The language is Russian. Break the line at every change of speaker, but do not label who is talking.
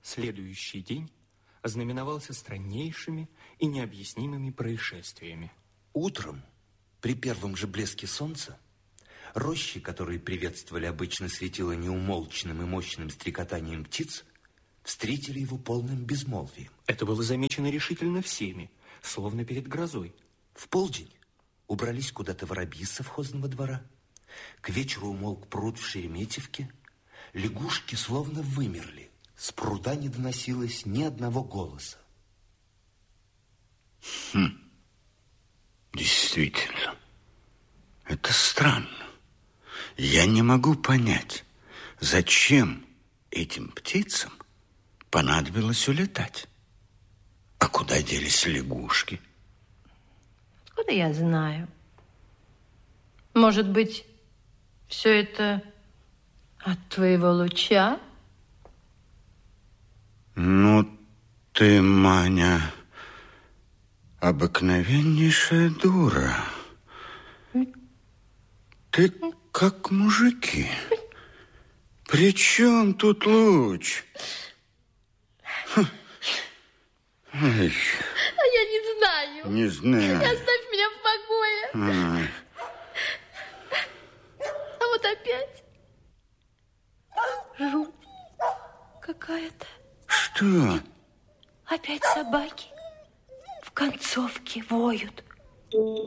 Следующий день ознаменовался страннейшими и необъяснимыми происшествиями.
Утром, при первом же блеске солнца, рощи, которые приветствовали обычно светило неумолчным и мощным стрекотанием птиц, встретили его полным безмолвием.
Это было замечено решительно всеми, словно перед грозой.
В полдень убрались куда-то воробьи с совхозного двора. К вечеру умолк пруд в Шереметьевке. Лягушки словно вымерли. С пруда не доносилось ни одного голоса.
Действительно, это странно. Я не могу понять, зачем этим птицам понадобилось улетать. А куда делись лягушки?
Откуда я знаю? Может быть, все это от твоего луча?
Ну, ты, Маня, обыкновеннейшая дура. Ты как мужики. При чем тут луч?
А я не знаю.
Не знаю.
Оставь меня в покое. А вот опять жуть какая-то.
Что?
Опять собаки в концовке воют.